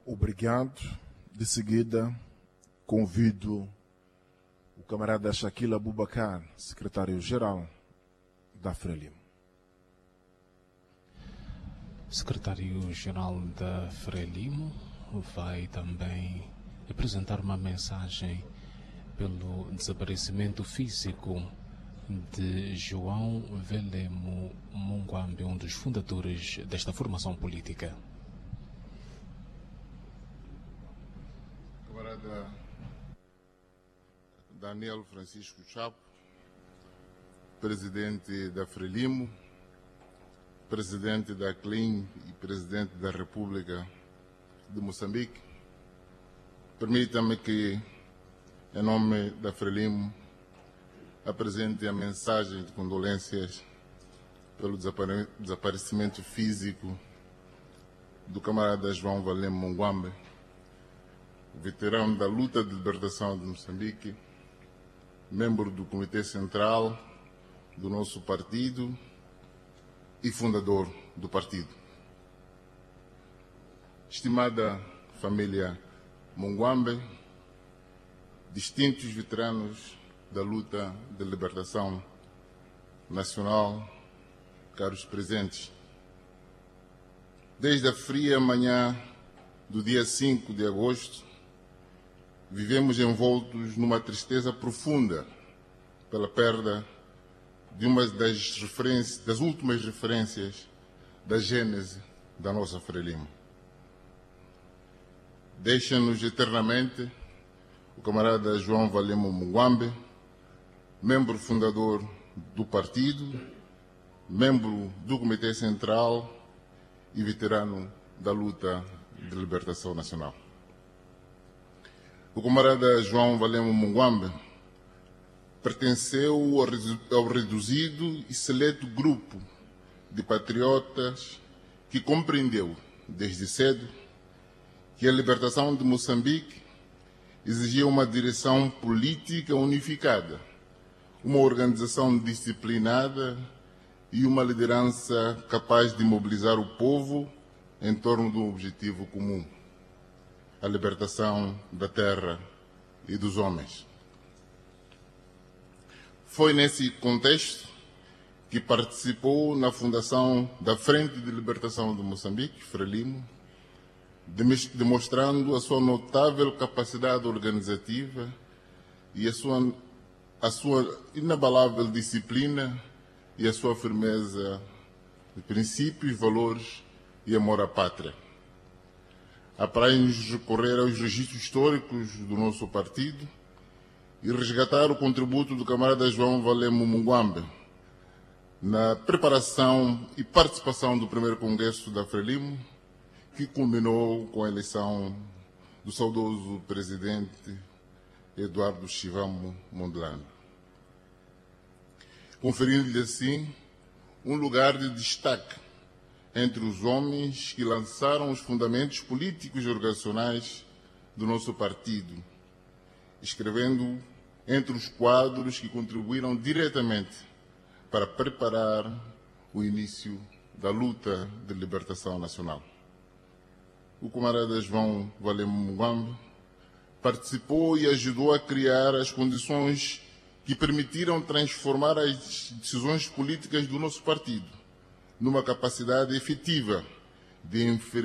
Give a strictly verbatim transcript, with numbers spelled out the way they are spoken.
Obrigado. De seguida, convido o camarada Shaquille Abubakar, secretário-geral da Frelimo. Secretário-geral da Frelimo vai também apresentar uma mensagem pelo desaparecimento físico de João Velemo Mungwambe, um dos fundadores desta formação política. Camarada Daniel Francisco Chapo, presidente da Frelimo, presidente da C L I N e presidente da República de Moçambique, permita-me que, em nome da Frelimo, apresente a mensagem de condolências pelo desapare desaparecimento físico do camarada João Velemo Mungwambe, veterano da luta de libertação de Moçambique, membro do Comitê Central do nosso partido e fundador do partido. Estimada família Mungwambe, distintos veteranos da luta de libertação nacional, caros presentes, desde a fria manhã do dia cinco de agosto, vivemos envoltos numa tristeza profunda pela perda de uma das, referências, das últimas referências da gênese da nossa Frelimo. Deixa-nos eternamente o camarada João Velemo Mungwambe, membro fundador do partido, membro do Comitê Central e veterano da luta de libertação nacional. O camarada João Velemo Mungwambe pertenceu ao reduzido e seleto grupo de patriotas que compreendeu, desde cedo, que a libertação de Moçambique exigia uma direção política unificada, uma organização disciplinada e uma liderança capaz de mobilizar o povo em torno de um objetivo comum: a libertação da terra e dos homens. Foi nesse contexto que participou na fundação da Frente de Libertação de Moçambique, Frelimo, demonstrando a sua notável capacidade organizativa e a sua, a sua inabalável disciplina e a sua firmeza de princípios, valores e amor à pátria. Apraz-nos recorrer aos registros históricos do nosso partido e resgatar o contributo do camarada João Velemo Mungwambe na preparação e participação do primeiro congresso da Frelimo, que culminou com a eleição do saudoso presidente Eduardo Chivamo Mondlane, conferindo-lhe assim um lugar de destaque entre os homens que lançaram os fundamentos políticos e organizacionais do nosso partido, escrevendo entre os quadros que contribuíram diretamente para preparar o início da luta de libertação nacional. O camarada João Velemo Mungwambe participou e ajudou a criar as condições que permitiram transformar as decisões políticas do nosso partido numa capacidade efetiva de